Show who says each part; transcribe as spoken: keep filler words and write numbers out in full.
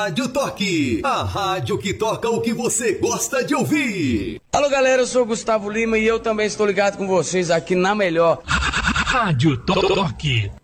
Speaker 1: Rádio Toque, a rádio que toca o que você gosta de ouvir.
Speaker 2: Alô galera, eu sou o Gustavo Lima e eu também estou ligado com vocês aqui na melhor
Speaker 3: Rádio Toque.